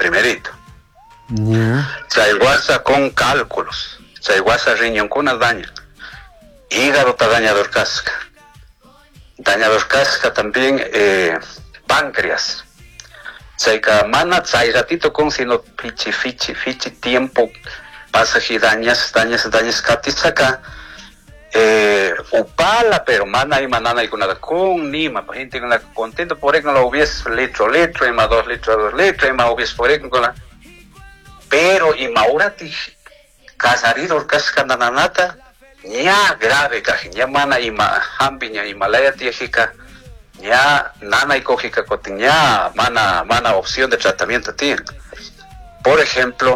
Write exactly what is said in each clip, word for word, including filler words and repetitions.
primerito. Yeah. Chayguasa con cálculos. Chayguasa riñón con daña. Hígado está dañador casca. Dañador casca también eh, páncreas. Chayka mana chay ratito con sino fichi fichi fichi tiempo pasa y dañas dañas dañas catisaka. Eh, upala pero mana y manana y con nada con ni ma gente con la contento por eso no lo hubiese litro litro y más dos litros dos litros y más hubiese por eso con la pero y maurati casarido casca nananata ya grave caji ya mana y ma hambiña y malaya tiejika ya nana y cojika cotiña mana mana opción de tratamiento tiene. Por ejemplo,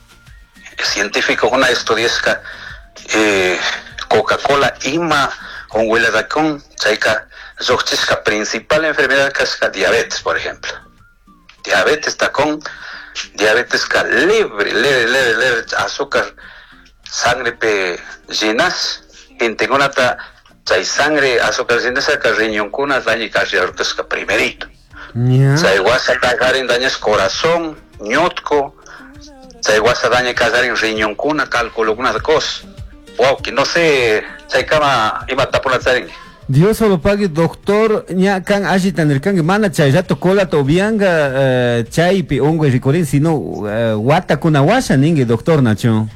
científico una estudiesca eh, Coca-Cola ima con huele de con chaika zochesca principal enfermedad casca diabetes, por ejemplo. Diabetes está con diabetes ca libre, leve, leve, leve, azúcar, sangre pe llenas, gente con ata chay sangre, azúcar llenas ca riñón con una daña casca primerito. Chay guasa cagar en dañas corazón, ñotco, chay guasa daña cagar en riñón con una cálculo una de cosas. Wow, que no sé, chay kama ima tapuna tsaring. Dios solo pague doctor nya kan ajitan el kan mana chay rato cola to bianga chay pi ongo ricorin sino wata kuna wasa ninge doctor nacho.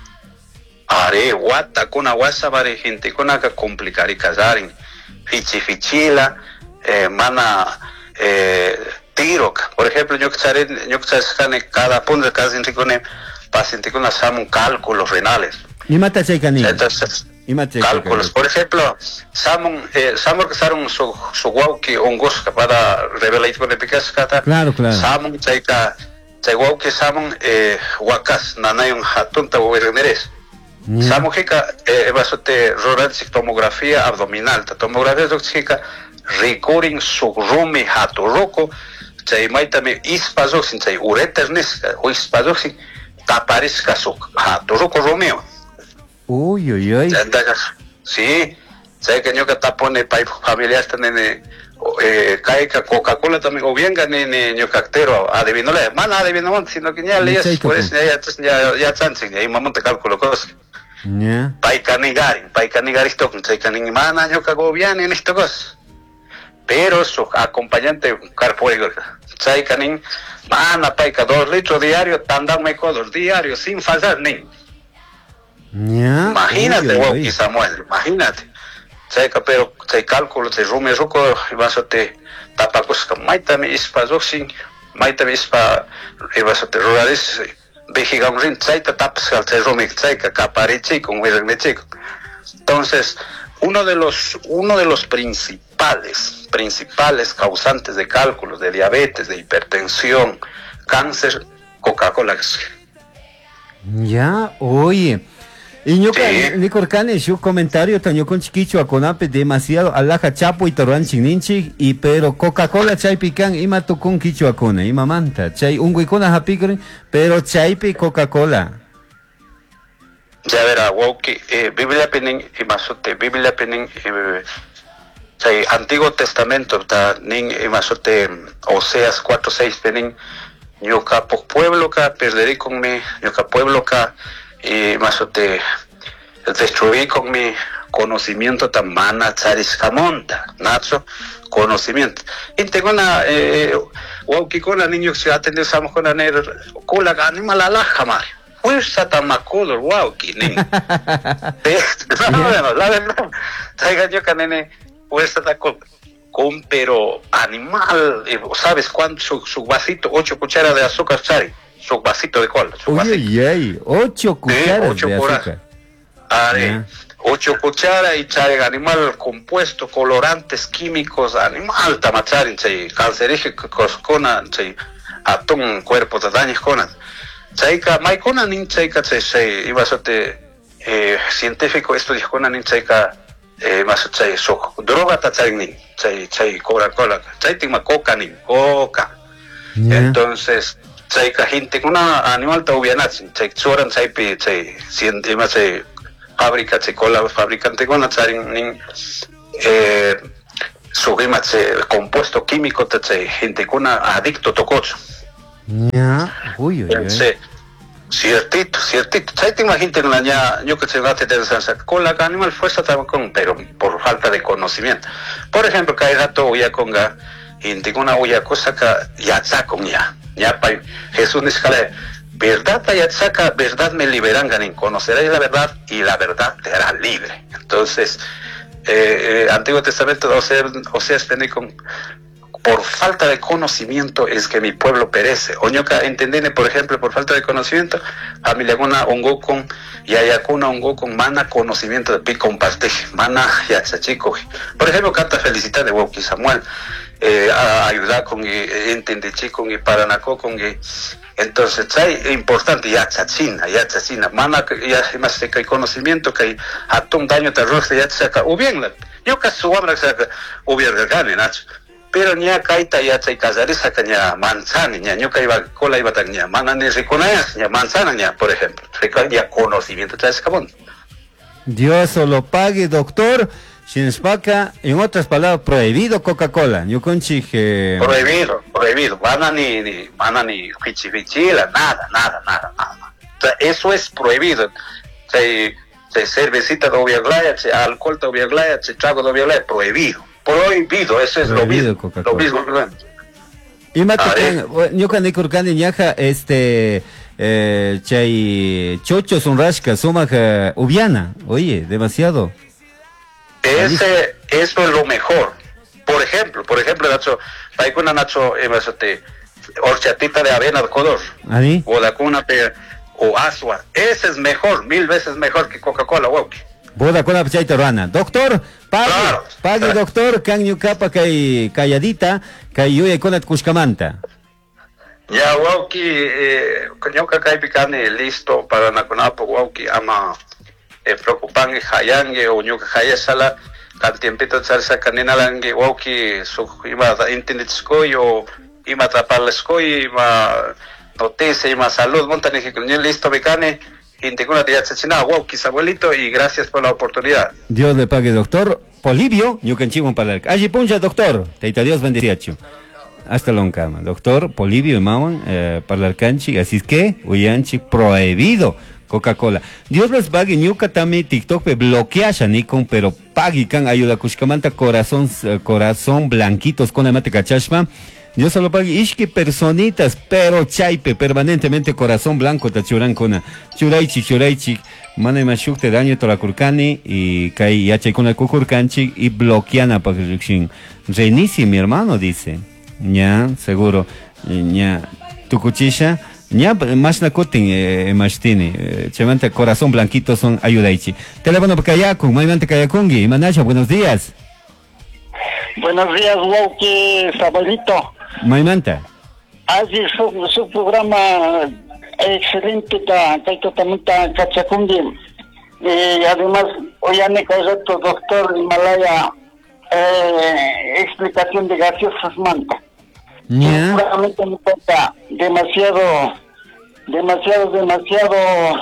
Are wata kuna wasa bare gente kuna ka complicar y casarin. Fichi fichila eh, mana eh, tiro. Por ejemplo, yo que sare yo que sare cada punto de cada ricone paciente con un cálculos renales. Y mata chay canin. Entonces, cálculos. Por ejemplo, Samon, eh, Samon que usaron su su guauki ongosca para revelar con epicascata. Claro, claro. Samon chayka chay guauki Samon eh huacas nanayun hatunta huirmeres. Samon hika eh basote rural tomografía abdominal. Ta tomografía zoxika recurring su rumi haturoko chay maitame ispazoxin chay ureternes o ispazoxin taparisca su haturoko romeo. Uy, uy, uy. Sí, sé que yo que está pone para familiar también eh cae Coca-Cola también o bien gané ni yo cactero adivino la mana adivino sino que ya lees por eso ya ya ya chansen y mamá te calculo cosas. Ya. Pai canigar, pai canigar esto con sé que ni mana yo cago bien en esto cosas. Pero su acompañante carpórico sé que ni mana pai cada dos litros diario tandarme codos diario sin fallar ni. Yeah. Imagínate, wow, Samuel, imagínate. Checa, pero te cálculo, te rume ruco, y vas a te tapacos, maita me ispa zoxin, maita me ispa, y vas a te rurales, vejiga un rin, chaita tapas, te rume, checa, capare chico, un huirme chico. Entonces, uno de los, uno de los principales, principales causantes de cálculos, de diabetes, de hipertensión, cáncer, Coca-Cola. Ya, oye. Y yo sí. Ni corcane su comentario taño con chiquicho a conape demasiado alaja chapo y taruan chininchi y pero Coca-Cola chay pican ima to con quicho a cone ima manta chay un guicona hapicre pero chay pi Coca-Cola. Ya verá, wow, que eh, Biblia penin y masote, Biblia penin eh, chay Antiguo Testamento ta nin y masote Oseas cuatro seis penin yo capo pueblo ca perderé con mi yo ca pueblo ca y más te destruí con mi conocimiento tan mana chariscamonta nacho conocimiento y tengo una eh wow que con la niño que se atendió estamos con la negra con la animal la laja mar pues tan maculo wow que ni no la verdad traiga yo que nene pues está con con pero animal sabes cuánto su, su vasito ocho cucharas de azúcar chari su vasito de cola. Uy, uy, uy, ocho cucharas sí, ocho de azúcar. Are, yeah. Ocho cucharas y chare animal compuesto, colorantes químicos, animal tamacharin, chay, cancerígenos conan, chay, atún, cuerpo de daños conan. Chayka, mai conan nin chayka, chay, chay, iba a ser eh, científico esto dijo conan nin chayka, eh, más chay, so, droga tacharin nin, chay, chay, Coca-Cola, chay, tima coca nin, coca. Yeah. Entonces, chay ka gente una animal ta ubianats chay choran chay pi chay siente más chay fábrica chay cola fabricante con charin nin eh subima chay compuesto químico ta chay gente kuna adicto tococho ya Uy, uy, Entonces, ciertito, ciertito. ¿Sabes? Te imaginas en la ña, yo que se va a tener con la animal fuerza con, pero por falta de conocimiento. Por ejemplo, que hay rato huya conga, y tengo una huya cosa que ya saco ya, ya pa Jesús dice verdad ya saca, verdad me liberan, ganen, conoceréis la verdad y la verdad te hará libre. Entonces, eh, eh, Antiguo Testamento, o sea, o sea, con por falta de conocimiento es que mi pueblo perece. Oñoca entendene, por ejemplo, por falta de conocimiento, familia guna ongo con yayacuna ongo con mana conocimiento de pi comparte, mana yachachico. Por ejemplo, canta felicidad de Wauki Samuel, eh, a ayudar con entende chico y paranacó con entonces es importante yachachina, yachachina, mana ya más que hay conocimiento que hay atún daño terror de yachaca, o bien yo que su hambre se hubiera gane, Nacho. Pero nya kaita ya chay casariza nya manzana nya ñuka iba cola iba tan nya mana ni riconayas nya manzana nya por ejemplo rica ya conocimiento traes cabón. Dios o lo pague, doctor. Shinspaca, en otras palabras, prohibido Coca-Cola. Yo conchi que prohibido, prohibido. Mana ni ni mana ni fichifichila, nada, nada, nada, nada. O sea, eso es prohibido. Chay chay cervecita de obiaglaya, chay alcohol de obiaglaya, chay trago de obiaglaya, prohibido. Prohibido, eso es prohibido, lo mismo. Lo mismo. Y mate, yo cuando curcani ñaja, este, eh, chay, chocho son rasca, suma ubiana, oye, demasiado. Ese, eso es lo mejor. Por ejemplo, por ejemplo, Nacho, hay una Nacho, eh, horchatita de avena de color, o la cuna, o asua, ese es mejor, mil veces mejor que Coca-Cola, wow. Boda con la pachita rana. Doctor, pague, claro, pague, claro. Doctor, can yu capa kay calladita, kay yu con at kushkamanta. Ya, wauki, eh, conyoka kay picane listo para nakunapo, wauki, ama, eh, preocupan hayange, o nyuka hayasala, kan tiempito tsarsa kanina lange, wauki, su, ima, intenditskoy, o, ima tapalskoy, ima, noticia, ima, salud, montan y listo, picane. Wow, abuelito, y gracias por la oportunidad. Dios le pague, doctor. Polibio, yo canchivo para el. Allí puncha, doctor. Teita Dios bendición. Hasta la cama. Doctor, Polibio y Maman, eh, para el canchi. Así es que, uyanchi, prohibido Coca-Cola. Dios les pague, ñuca también TikTok pe bloquea Shanikon, pero pague can ayuda kushkamanta corazón, corazón blanquitos con la mate cachashma. Dios solo pague, ishki personitas, pero chaipe, permanentemente corazón blanco, tachuran con churaichi, churaichi, mana mashuk te daño tola kurkani, y kai yachay con el kukurkanchi, y bloqueana para que reinicie, mi hermano, dice. Ya, seguro, ya, tu cuchilla, ya, más nakutin, eh, mashtini, eh, chevante corazón blanquito son ayudaichi. Teléfono para Kayakun, maimante Kayakungi, Manacha, buenos días. Buenos días, Wauki, Sabalito. Maimanta. Así su, su programa excelente, Kaitotamita Kachakundi. Y además, hoy han hecho doctor Himalaya, eh, explicación de gaseosas manta. Yeah. Seguramente me cuenta demasiado, demasiado, demasiado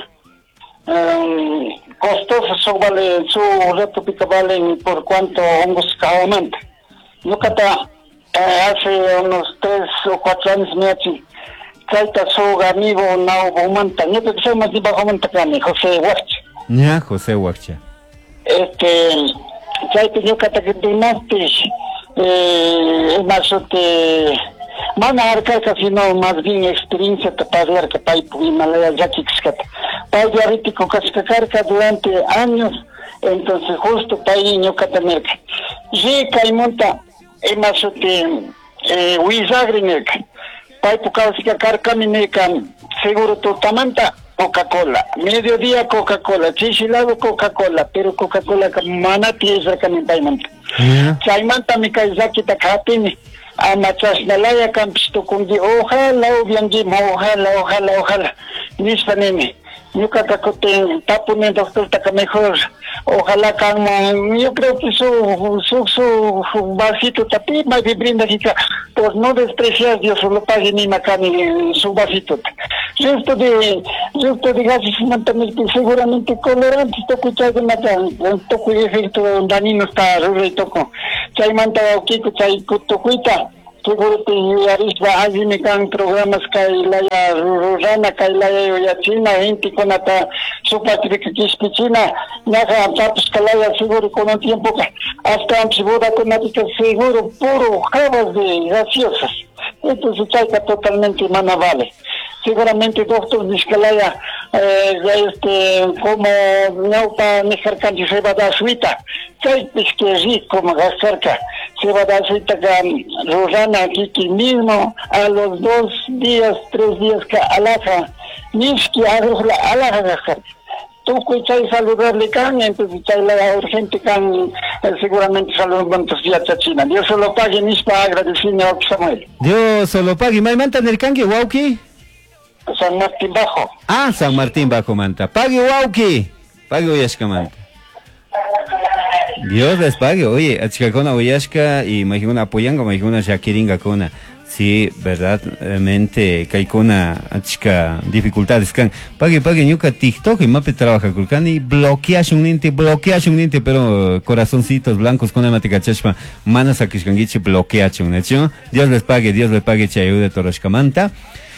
eh, costoso, su vale, su reto pica vale por cuanto hongos caamanta. Nunca está. Eh, hace unos tres o cuatro años me ha hecho traita su amigo Nao Manta. Yo creo que soy más de bajo Montacani, José Huacha. Ya, José Huacha. Este, traita yo cata que te eh, más te van a arcar casi no, más bien experiencia te para ver que para Himalaya ya que escata. Para el diabético cascacarca durante años, entonces justo para ahí yo cata merca. Llega y monta. Emas te eh Wizagrinek Paipu Kausika Karkaminekan seguro tu tamanta Coca-Cola, mediodía Coca-Cola, chichilado Coca-Cola, pero Coca-Cola mana tierra kamin paimanta. Chaimanta mi kaizaki takatini amachasnalaya kampisto kundi ojalá obiangim ojalá ojalá ojalá nispaneme. Nunca tacote tapune doctor taca mejor, ojalá calma, yo creo que su su su vasito tapi más de brinda chica, pues no desprecias Dios solo pague ni macani su vasito. Resto de resto de gases fundamentalmente seguramente colorantes toco chay de matan, toco efecto danino está rure toco. Chay manta o kiko chay tocuita. seguro que yarispa allí me can programas kailaya rurana kailaya yachina gente con ata supatrikichina naga tapos kalaya seguro con un tiempo hasta un seguro con atica seguro puro jabas de gaseosas. Entonces chayka totalmente mana vale. Seguramente doctor Niscalaya eh, este como neupa nejarcanti se va a dar suita chay que rico como gasarca se va a dar suita que Rosana aquí que mismo a los dos días tres días que alaja niski agro la alaja gasarca tú cuichay saludarle can entonces chay la urgente can eh, seguramente saludamos ya chachina Dios solo pague nispa agradeciendo a Samuel Dios solo pague mai manta nerkangi wauki San Martín Bajo. Ah, San Martín Bajo manta. Pague Wauki. Pague Uyashka manta. Dios les pague. Oye, achikakona Uyashka y majiguna apoyanga, majiguna shakiringa kona. Sí, verdaderamente kaikona achika dificultades kan. Pague pague ñuka TikTok y mape trabaja kulkani bloqueas un ninte, bloqueas un ninte, pero corazoncitos blancos con mate kachashpa manas akishkangichi bloqueas un necho. Dios les pague, Dios les pague che ayude Toroshka manta.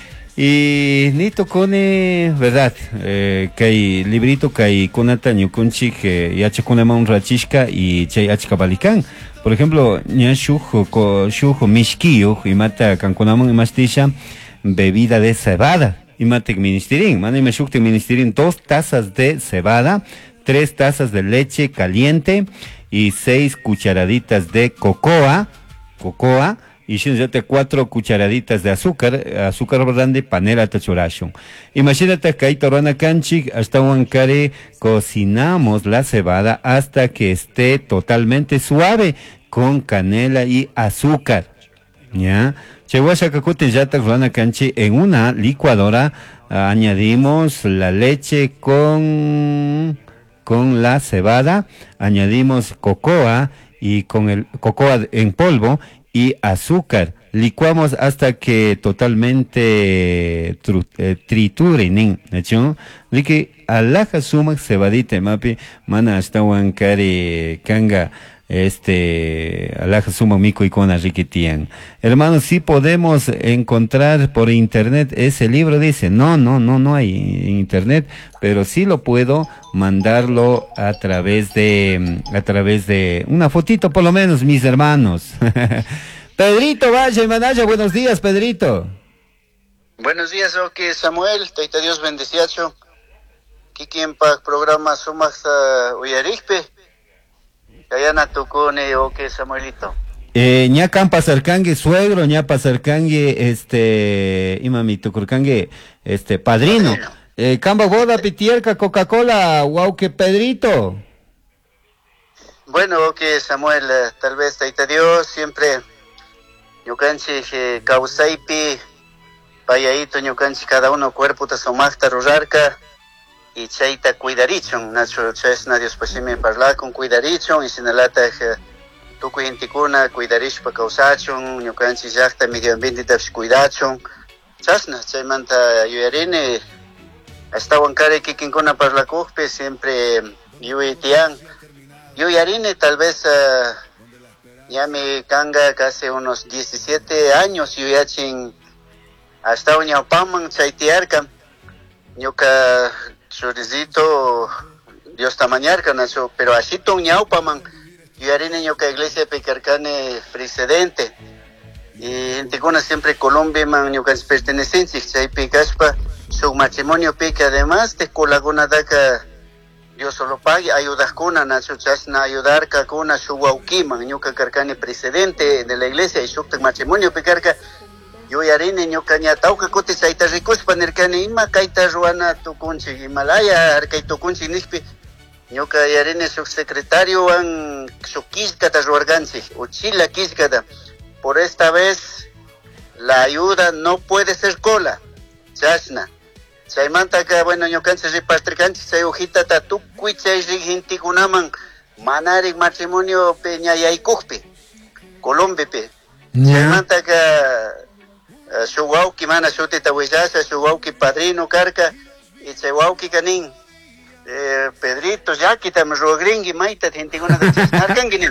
Y nito kone, verdad, eh, kay librito kay konata ñukunchik eh, yacha kunaman rachishka y chay achka balikan. Por ejemplo, ña shujo ko shujo mishkiyo y mata kankunaman imastisha bebida de cebada y mate ministerin, mane me shukte ministerin dos tazas de cebada, tres tazas de leche caliente y seis cucharaditas de cocoa, cocoa y shinjate cuatro cucharaditas de azúcar, azúcar grande, panela tachorashon. Imagínate que ahí torana canchik hasta huancare cocinamos la cebada hasta que esté totalmente suave con canela y azúcar. ¿Ya? Chehuasha kakute yata torana canchi en una licuadora añadimos la leche con con la cebada, añadimos cocoa y con el cocoa en polvo y azúcar. Licuamos hasta que totalmente tru, eh, trituren, ¿no? Liki alaja sumak cebadita mapi mana hasta wankari kanga este alaja sumak miko icona riquitian. Hermanos, si podemos encontrar por internet ese libro, dice, no, no, no, no hay internet, pero sí lo puedo mandarlo a través de, a través de una fotito por lo menos, mis hermanos. Pedrito Valle Manaya, buenos días, Pedrito. Buenos días, ok, Samuel, Taita Dios bendeciacho. Kiki en pa programa sumas uh, uyarikpe. Kayana tukune, ok, Samuelito. Eh, ña campa cercangue suegro, ña pa cercangue, este, imami tucurcangue, este, padrino. padrino. Eh, camba boda, pitierca, Coca-Cola, wow, que Pedrito. Bueno, ok, Samuel, uh, tal vez Taita Dios siempre, ñucanchi, eh, causaipi, payaito, ñucanchi, cada uno cuerpo ta somachta rurarca, y chaita cuidarichon, nacho, chesna Dios pasime parla con cuidarichon, y sinalata, eh, tuku intikuna, cuidarish pa causachon, ñucanchi, yachta medio ambiente ta cuidachon, chasna, chaymanta, yuyarine, hasta wankare kikinkuna parla kujpe, siempre, yuyitian, yuyarine, tal vez, uh, ya me canga casi unos diecisiete años, yo ya chin, hasta un ñaupaman, chaitiarca, ñuca chorizito, Dios tamañarca, nacho, pero así tu ñaupaman, yo ya rine ñuca iglesia pecarcane precedente, y en Ticuna siempre Colombia, man, ñuca pertenecencia, chaipi caspa, su matrimonio pique, además de colaguna daca, Dios solo pague, ayudas kuna, nacho chasna ayudar kakuna su waukiman, ñuka carcane precedente de la iglesia y su matrimonio pecarca, yo yarine ñuka ñatauka kuti saita ricus panercane ima kaita ruana tukunchi Himalaya, arcay tukunchi nispi, ñuka yarine su secretario an su quiscata ruargansi, uchila quiscata, por esta vez la ayuda no puede ser cola, chasna. Chaymanta ka bueno ñukanchi ripastrikanchi chay hojita ta tukuy chay riqintikunaman manarik matrimonio pe ñayaykukpi Colombiapi. Chaymanta ka uh, su wawki mana shutita willasa, su wawki padrino karka y chay wawki kanin eh, Pedrito llakita ruagringi mayta tintikuna chasnarkankinin.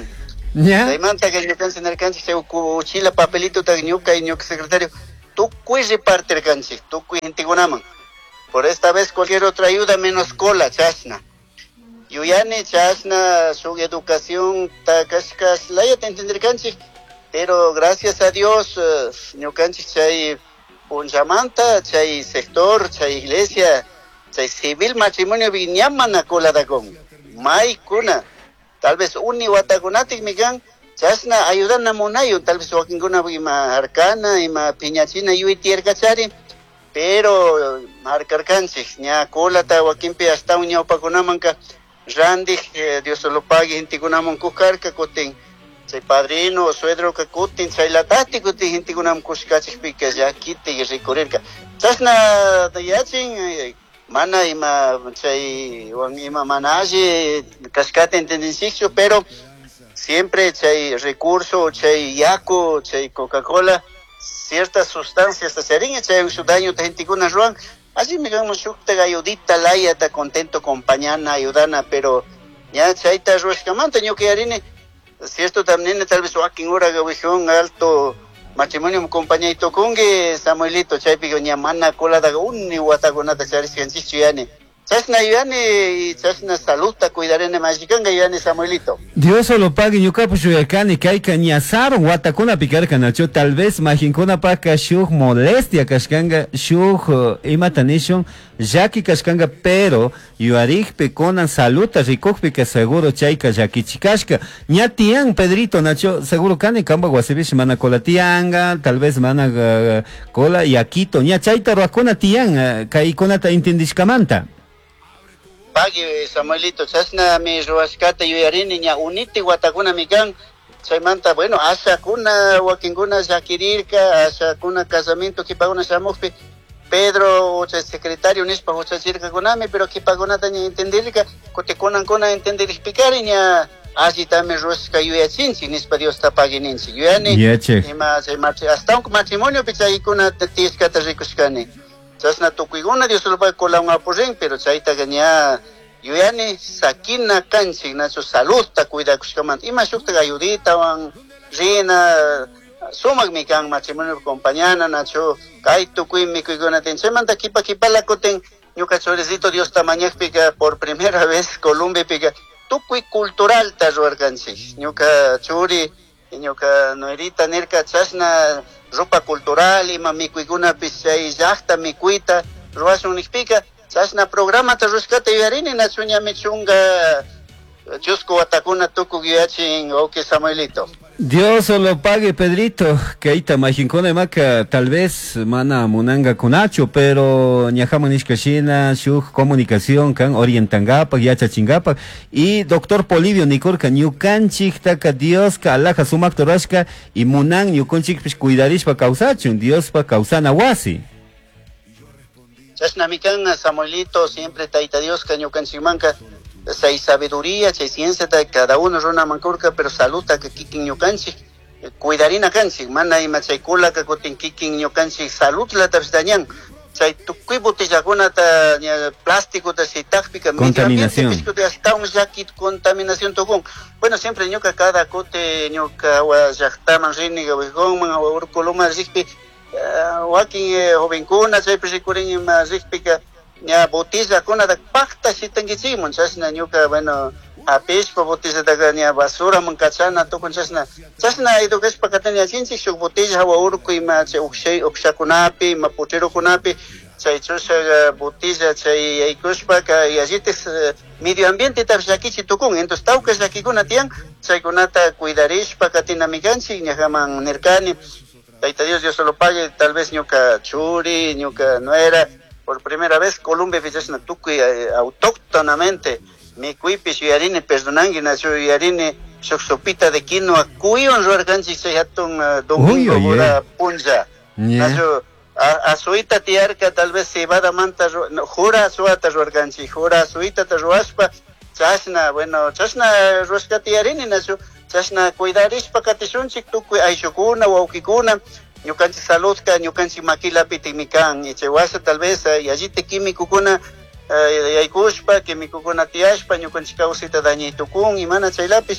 Ya. Saymanta que ñukanchik narkanchik chay uchila papelito ta ñuka y ñuka secretario tukuy repartir kanchik tukuy gentikunaman. Por esta vez cualquier otra ayuda menos cola chashna. Yuyani chashna su educación ta kashkas laya te entender kanchik, pero gracias a Dios ñukanchik chay punchamanta, chay sector, chay iglesia, chay civil matrimonio viñamana cola da con. May kuna tal vez uni watakunatik mikan chasna ayudan na munayo tal vez wakinguna ima arcana ima piñachina yui tierkachari pero marcarcanchik ña colata wakimpi hasta uña opakunamanka randik eh, Dios lo pague intikunaman kukarka kutin chay padrino o suegro ka kutin chay latati kutin intikunaman kushkachik pika ya kiti rikurerka chasna dayachin eh, mana ima chay ima manaje cascate entendencicio pero siempre chay recurso chay yaco chay Coca-Cola ciertas sustancias ta serin chay su daño ta gente kuna ruan así me gamo shukta ayudita laya ta contento compañana ayudana pero ya chay ta ruescamanta ño que arine cierto también tal vez wakin ora gawijon alto matrimonio compañito kunge Samuelito chaypigo ñamana cola da unni watagonata chariskanchichu yani chasna yani chasna saludta cuidarene machikanga yani Samuelito Dios lo pague ñuka pushuyakani kayka ñasaron watakuna pikarka nacho tal vez majinkuna paka shuk molestia kashkanga shuk uh, imatanishon yaki kashkanga pero yuarikpe konan saluta rikukpi que seguro chayka yakichikashka ña tian Pedrito nacho seguro kani kamba guasibish mana cola tianga tal vez mana uh, cola yakito ña chayta ruakuna tian uh, kay konata intendishkamanta Pagi Samuelito chasna mi ruaskata yuyarini ña uniti watakuna mikan chaymanta bueno asa kuna wakinguna shakirirka asa kuna casamiento kipaguna shamukpi Pedro o secretario nispa o chirka kunami pero kipagunata ña entendirka kote kunan kuna entendirikpikari ña así también ruaska yuyachinchi nispa Dios tapagininchi yuyani ima hasta un matrimonio pichaykuna tiskata rikushkani chasna tukuyguna Dios lo va cola un apoyen pero chayta gaña yuyani sakina kanchik nacho salud ta cuida kushkamant ima shukta ayudita wan rina sumak mikan matrimonio compañana nacho kay tukuy mikuyguna ten chemanta kipa kipala koten ñuka chorecito Dios tamañak pika por primera vez Colombia pika tukuy cultural ta ruarkanchik ñuka churi ñuka noerita nerka chasna ropa cultural ima mikuykuna pisay llaqta mikuyta ruwasun nikpika chasna programa ta ruskata yuyarini nachuña michunga chusco watakuna tuku yuyachin oke Samuelito Dios lo pague Pedrito que ahí majinkona maka tal vez mana munanga kunacho pero ñajamanishkashina shuk comunicación kan orientangapa yachachingapa y doctor Polibio Nicorca ñukanchik taka Dios ka alaja sumak torashka y munan ñukunchik pish cuidarishpa causachun Dios pa causana wasi chasna mikan Samuelito siempre taita Dios ka ñukanchikmanka hay sabiduría, hay ciencia, cada uno rona mancurca, pero saluta que kikin ñukanchik, cuidarina kanchik, mana y machaykula que cotin kikin ñukanchik, salud la tabstañan, chay tukuy botellakuna ta plástico ta sitakpika, contaminación, hasta un jaquit contaminación tokun. Bueno, siempre ñuka cada cote ñuka wa yaktaman riniga wigonman wa urkuluma rikpi, wakin jovencuna chay prisikurin ma rikpika. Ya botella kuna da pacta si tangichimon chasna ñuka bueno apishpa botella daga ña basura mankachana tukun chasna chasna idukashpa katanya chinchik shuk botella hawa urku ima chay ukshay ukshakunapi ima pucherokunapi chay chusha botella chay aykushpa ka yajitis medio ambiente tab shakichi tukun entonces tawka shakikuna tiyan chaykunata cuidarishpa katina mikanchik ñajaman nirkani Taita Dios Dios lo pague tal vez ñuka churi ñuka nuera por primera vez Colombia fichasna tukuy autóctonamente mi cuipi yuyarini perdonangi nació yuyarini shuk sopita de quinoa cuyon ruarkanchik chay hatun domingo hora punja nació a suita tiarka tal vez cebada manta jura suata ruarkanchik jura suita ta ruashpa chasna bueno chasna ruashka tiarini nació chasna cuidarishpa katishunchik tukuy ayshukuna wawkikuna ñukanchik saludka ñukanchik makilapi tikmikan y chaywasa tal vez yallite quimikukuna yaykushpa quimikukuna tiyashpa ñukanchik kawsayta dañaytukun y mana chaylapish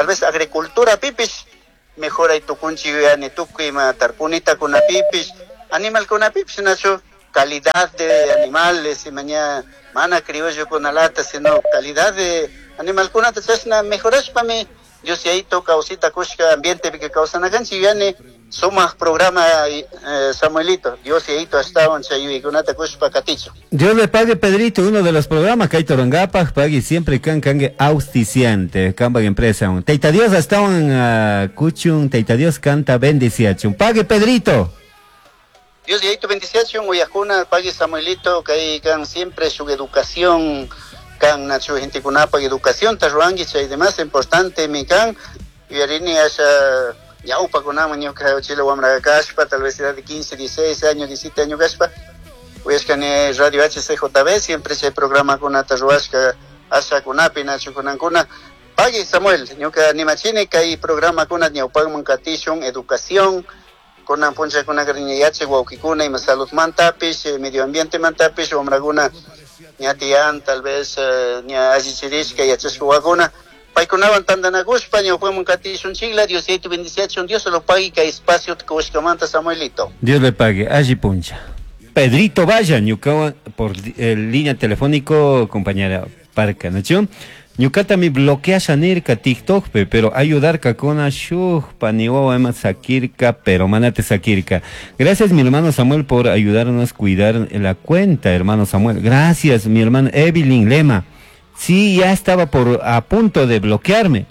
tal vez agricultura pipis, mejora y tucunchi yani tuquima tarpunita con pipis, animal con pipis, nacho, calidad de animales, y mañana mana criollo con lata, sino calidad de animal con lata, mejoras para mí. Yo si ahí toca causita cushka ambiente que causan acá si viene suma programa eh, Samuelito. Yo si ahí to estaba en Chayui con ata cushpa caticho. Dios le pague, Pedrito, uno de los programas que hay Torangapa, pague siempre can cangue auspiciante, camba empresa. Teita Dios hasta un uh, cuchun, Teita Dios canta bendiciachun. Pague, Pedrito. Dios y ahí to bendiciachun, Uyacuna, pague Samuelito, que hay can siempre su educación. Can nacho gente con apa educación tarruangi y demás importante mi can y arini asa ya upa con ama yo creo chile wamra gaspa tal vez edad de quince, dieciséis años, diecisiete años gaspa pues que en radio H C J B siempre se programa con atarruasca asa con api nacho con ancuna pague Samuel yo que animachine que hay programa con año pagman catishon educación con amponcha con agriñache guauquicuna y salud mantapis medio ambiente mantapis wamraguna Niatian, tal vez, ni a Ajichirishka y a Cheshuaguna. Paikunaban tandana guspa, ni fue un catishun chigla, Dios y tu bendición, Dios se lo pague, que hay espacio que buscamanta Samuelito. Dios le pague, allí puncha. Pedrito Vaya, Ñucawa, por eh, línea telefónico, compañera Parca, ¿no? Ñucata mi bloquea Shanirka TikTok, pe, pero ayudar Kakona Shuh, Paniwa, Ema Sakirka, pero manate Sakirka. Gracias, mi hermano Samuel, por ayudarnos a cuidar la cuenta, hermano Samuel. Gracias, mi hermano Evelyn Lema. Sí, ya estaba por a punto de bloquearme.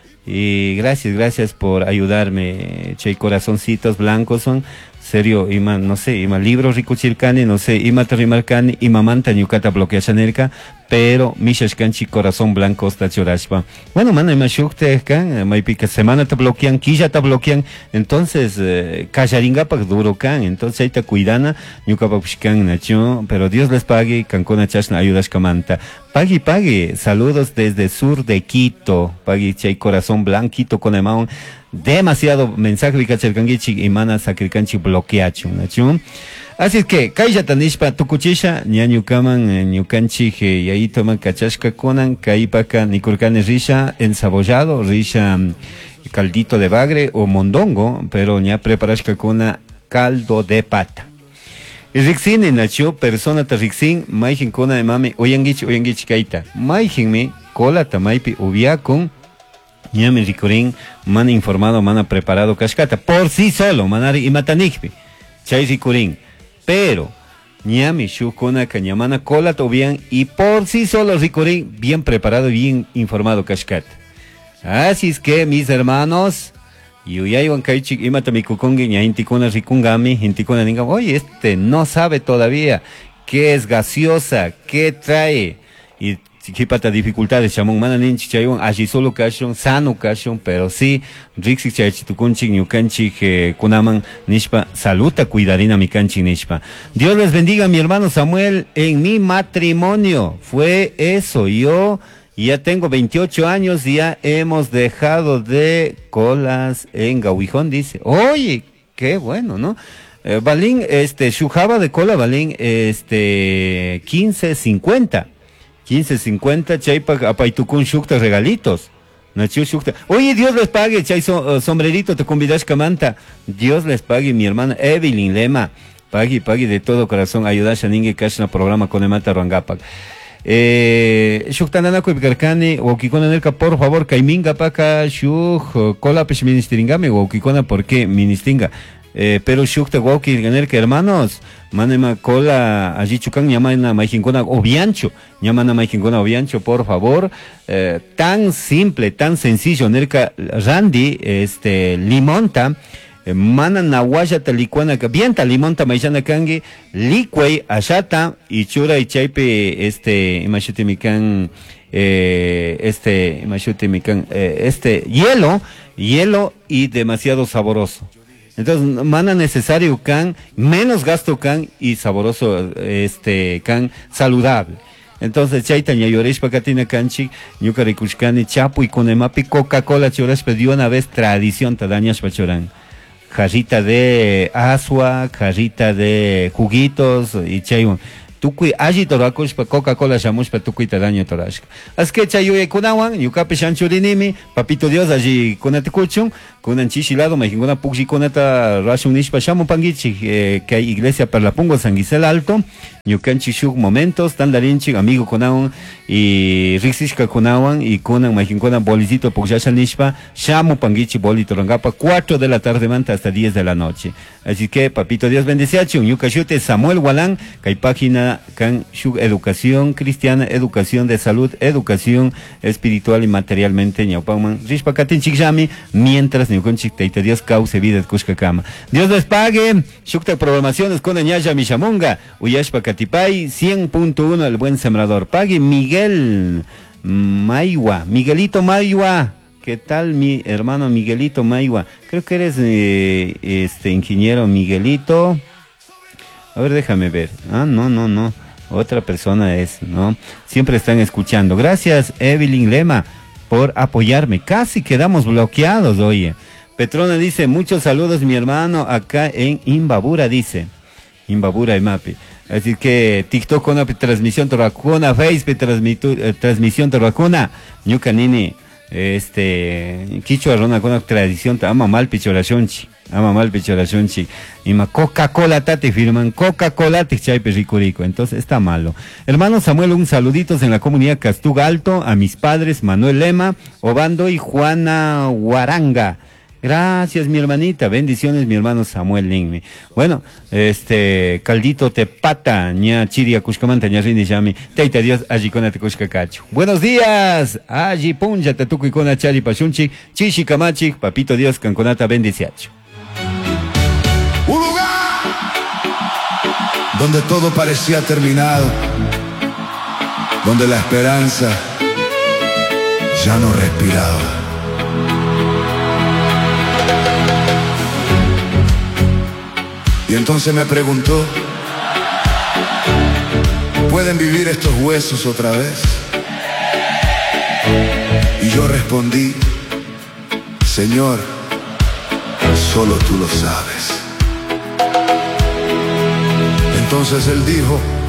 Y gracias, gracias por ayudarme. Che, corazoncitos blancos son. Serio, ima, no sé, ima libros rico chilcani, no sé, ima terrimarcani, ima manta ñucata bloquea Shanirka, pero mishashkanchi corazón blanco sta chorashpa. Bueno, mano, ima shukte kan, maipica semana te bloquean, quilla te bloquean, entonces, eh, callaringapak duro kan, entonces ahí te cuidana, ñucapak pishkan nacho, pero Dios les pague, cancona chashna ayudashkamanta. Pague, pague, saludos desde sur de Quito, pague, chay corazón blanquito con emaun. Demasiado mensaje de Cachalcanguichi y mana sacricanchi bloqueacho, ¿no? Así es que, Kaya Tanishpa, Tukuchisha, Ñañucaman, Ñucanchi, y ahí toman Cachashka Conan, Caipaka, Nikurcane Risha, ensabollado, Risha, caldito de bagre o mondongo, pero ya preparashka Cona, caldo de pata. Y Rixin, en Nacho, persona ta Rixin, Maijin Cona de mame, Oyanguich, Oyanguich Kaita, Maijin me, cola tamaipi, ubiacon, Ñame ricorín, man informado, man preparado cascata, por sí solo, manari y matanigpi, chay ricorín, pero ñame shukona cañamana cola tobian y por sí solo ricorín, bien preparado y bien informado cascata. Así es que mis hermanos, y iban kaichik y matamikukongi, ña intikona rikungami, intikona ninga, oye, este no sabe todavía qué es gaseosa, qué trae, y Chipata dificultades, chamón, mananin, chichayon, allí solo cachon, sano cachon, pero sí, Rixi chachitukunchi, ñucanchi, que kunaman, nishpa, saluta, cuidarina mi canchi, nishpa. Dios les bendiga, mi hermano Samuel, en mi matrimonio, fue eso, yo ya tengo veintiocho años y ya hemos dejado de colas en Gauijón, dice, oye, qué bueno, ¿no? Eh, Balín, este, shujaba de cola, Balín, este, quince cincuenta. quince cincuenta, chaypa, apaitukun shukta regalitos. Nachu shukta. Oye, Dios les pague, chay so, uh, sombrerito, te convidas camanta. Dios les pague, mi hermana Evelyn Lema. Pague, pague de todo corazón. Ayudar a ninguém cachna programa con emata rangapak. Eh, shukta nanako ibikarkani, wokikona nelka, por favor, kaiminga paka, shuk, cola pesh ministringame, wokikona, ¿por qué ministringa? Eh, pero shukta wauki ganer que hermanos manema cola allí chucan ñamana maijincona obiancho ñamana maijincona obiancho por favor eh, tan simple tan sencillo nerka Randy este limonta eh, mana nahuaya talicuana vienta limonta maishana kangi licuey ashata y chura y chaipe este imashute mikan eh, este imashute mikan eh, este hielo hielo y demasiado saboroso. Entonces, mana necesario can, menos gasto can y saboroso este can saludable. Entonces, chaita ñayoresh pacatina canchi, ñuka rikushkani chapu y conemapi Coca-Cola choras pedió una vez tradición tadañas pachorán. Jarrita de asua, jarrita de juguitos y chay tukui alli torakushpa Coca-Cola shamushpa tukuita daño torashka. Asque chayuye kunawan, yukapi shanchurinimi, papito Dios allí kunatikuchun, kunan chishilado, majinguna pukshi kunata rashun nishpa shamu pangichi, eh, que hay iglesia para la pungo San Gisela Alto, yukanchi shuk momentos, tan darinchi, amigo kunawan, y rixishka kunawan, y kunan majinguna bolicito pukshasha nishpa, shamu pangichi bolito rangapa, cuatro de la tarde manta hasta diez de la noche. Así que, papito Dios bendeciachun, yukashute Samuel Gualán, que hay página can shuk educación cristiana, educación de salud, educación espiritual y materialmente, ñaupaman, rishpa katin chikshami, mientras ñukunchik teita Dios cause vida kushka kama. Dios les pague, shukta programaciones con ñaya mishamunga, uyashpa katipay, cien punto uno el buen sembrador. Pague Miguel Maywa, Miguelito Maywa. ¿Qué tal mi hermano Miguelito Maywa? Creo que eres eh, este ingeniero Miguelito. A ver, déjame ver. Ah, no, no, no. Otra persona es, ¿no? Siempre están escuchando. Gracias, Evelyn Lema, por apoyarme. Casi quedamos bloqueados, oye. Petrona dice, muchos saludos, mi hermano, acá en Imbabura, dice. Imbabura y Mapi. Así que TikTok con una transmisión toracuna, Facebook transmitu, eh, transmisión toracuna, Ñucanini. Este Quichua Rona con una tradición, ama mal pichorachonchi, ama mal pichorachonchi, y ma Coca-Cola te firman, Coca-Cola te chaipe rico rico, entonces está malo. Hermano Samuel, un saluditos en la comunidad Castuga Alto, a mis padres Manuel Lema, Obando y Juana Guaranga. Gracias, mi hermanita, bendiciones, mi hermano Samuel Lingmi. Bueno, este, caldito te pata, ña chiria kushkamanta, ña rindi llami, teita Dios, allí con te kushkakachu. Buenos días, allí punja, tatuku y kona chari pashunchi, chishi kamachi, papito Dios, canconata bendiciacho. Un lugar donde todo parecía terminado, donde la esperanza ya no respiraba. Y entonces me preguntó, ¿pueden vivir estos huesos otra vez? Y yo respondí, Señor, solo tú lo sabes. Entonces él dijo,